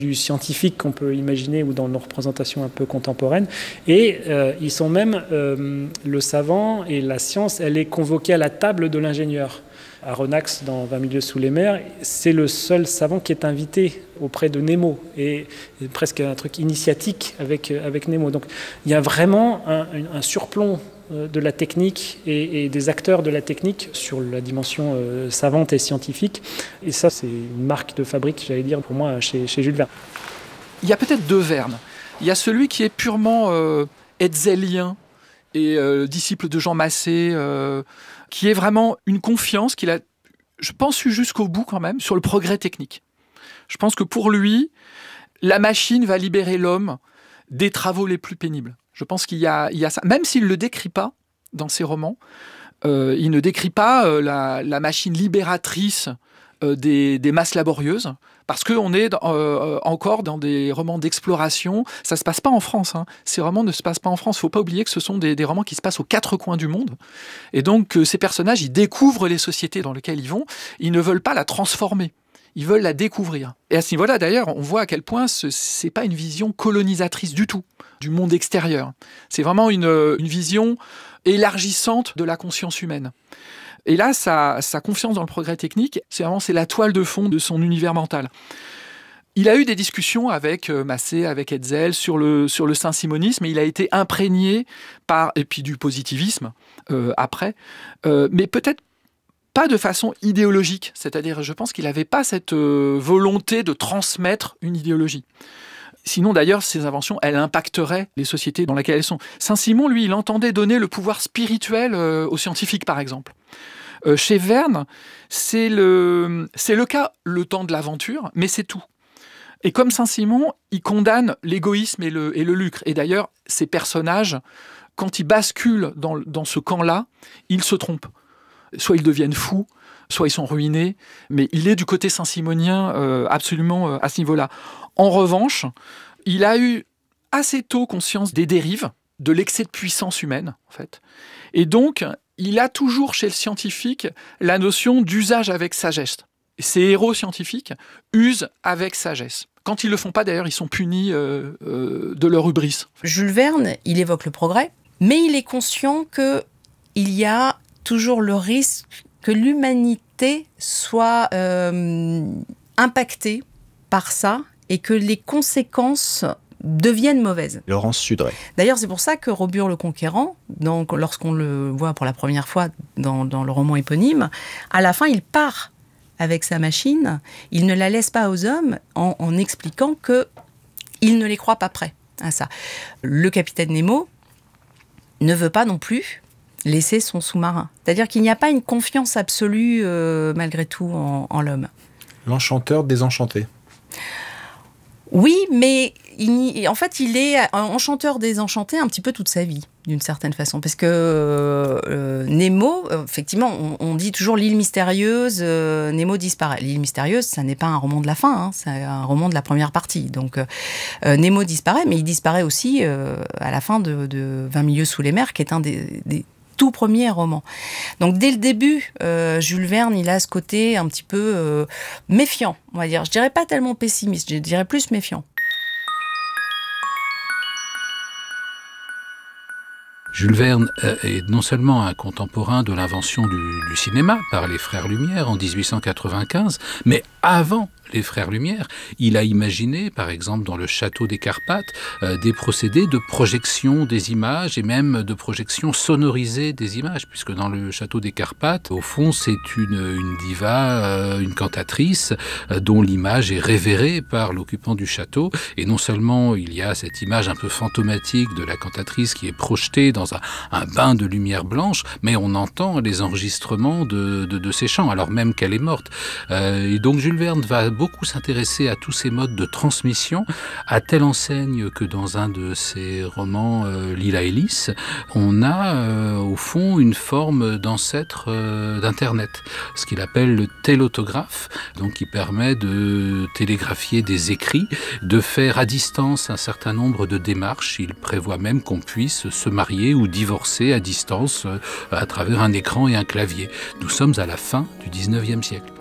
du scientifique qu'on peut imaginer ou dans nos représentations un peu contemporaines. Et ils sont même, le savant et la science, elle est convoquée à la table de l'ingénieur. Aronnax, dans 20 milieux sous les mers, c'est le seul savant qui est invité auprès de Nemo, et presque un truc initiatique avec Nemo. Donc il y a vraiment un surplomb de la technique et des acteurs de la technique sur la dimension savante et scientifique. Et ça, c'est une marque de fabrique, j'allais dire, pour moi, chez Jules Verne. Il y a peut-être deux Verne. Il y a celui qui est purement hetzelien et disciple de Jean Massé, qui est vraiment une confiance qu'il a, je pense, eu jusqu'au bout quand même, sur le progrès technique. Je pense que pour lui, la machine va libérer l'homme des travaux les plus pénibles. Je pense qu'il y a ça. Même s'il ne le décrit pas dans ses romans, il ne décrit pas la machine libératrice des masses laborieuses, parce qu'on est encore dans des romans d'exploration. Ça ne se passe pas en France. Ces romans ne se passent pas en France. Il ne faut pas oublier que ce sont des romans qui se passent aux quatre coins du monde. Et donc, ces personnages, ils découvrent les sociétés dans lesquelles ils vont. Ils ne veulent pas la transformer. Ils veulent la découvrir. Et à ce niveau-là, d'ailleurs, on voit à quel point ce n'est pas une vision colonisatrice du tout du monde extérieur. C'est vraiment une vision élargissante de la conscience humaine. Et là, sa confiance dans le progrès technique, c'est la toile de fond de son univers mental. Il a eu des discussions avec Massé, avec Hetzel sur le saint-simonisme, et il a été imprégné et puis du positivisme après, mais peut-être pas de façon idéologique. C'est-à-dire, je pense qu'il n'avait pas cette volonté de transmettre une idéologie. Sinon, d'ailleurs, ces inventions, elles impacteraient les sociétés dans lesquelles elles sont. Saint-Simon, lui, il entendait donner le pouvoir spirituel aux scientifiques, par exemple. Chez Verne, c'est le cas, le temps de l'aventure, mais c'est tout. Et comme Saint-Simon, il condamne l'égoïsme et le lucre. Et d'ailleurs, ces personnages, quand ils basculent dans ce camp-là, ils se trompent. Soit ils deviennent fous, soit ils sont ruinés, mais il est du côté saint-simonien absolument à ce niveau-là. En revanche, il a eu assez tôt conscience des dérives, de l'excès de puissance humaine, en fait. Et donc, il a toujours chez le scientifique la notion d'usage avec sagesse. Ces héros scientifiques usent avec sagesse. Quand ils ne le font pas, d'ailleurs, ils sont punis de leur hubris. Jules Verne, il évoque le progrès, mais il est conscient qu'il y a toujours le risque que l'humanité soit impactée par ça et que les conséquences deviennent mauvaises. Laurence Sudray. D'ailleurs, c'est pour ça que Robur le Conquérant, donc, lorsqu'on le voit pour la première fois dans le roman éponyme, à la fin, il part avec sa machine, il ne la laisse pas aux hommes en expliquant qu'il ne les croit pas prêts à ça. Le capitaine Nemo ne veut pas non plus laisser son sous-marin. C'est-à-dire qu'il n'y a pas une confiance absolue, malgré tout, en l'homme. L'enchanteur désenchanté. Oui, mais en fait, il est enchanteur désenchanté un petit peu toute sa vie, d'une certaine façon. Parce que Nemo, effectivement, on dit toujours l'île mystérieuse, Nemo disparaît. L'île mystérieuse, ça n'est pas un roman de la fin, c'est un roman de la première partie. Donc, Nemo disparaît, mais il disparaît aussi à la fin de 20 milieux sous les mers, qui est un des tout premier roman. Donc dès le début, Jules Verne, il a ce côté un petit peu méfiant, on va dire. Je dirais pas tellement pessimiste, je dirais plus méfiant. Jules Verne est non seulement un contemporain de l'invention du cinéma par les Frères Lumière en 1895, mais avant les Frères Lumière, il a imaginé, par exemple dans le château des Carpates, des procédés de projection des images et même de projection sonorisée des images, puisque dans le château des Carpates, au fond, c'est une diva, une cantatrice, dont l'image est révérée par l'occupant du château. Et non seulement il y a cette image un peu fantomatique de la cantatrice qui est projetée dans un bain de lumière blanche, mais on entend les enregistrements de ses chants, alors même qu'elle est morte. Et donc Jules Verne va beaucoup s'intéresser à tous ces modes de transmission, à telle enseigne que dans un de ses romans, Lila et Lys, on a au fond une forme d'ancêtre d'Internet, ce qu'il appelle le télautographe, donc qui permet de télégraphier des écrits, de faire à distance un certain nombre de démarches. Il prévoit même qu'on puisse se marier ou divorcer à distance à travers un écran et un clavier. Nous sommes à la fin du 19e siècle.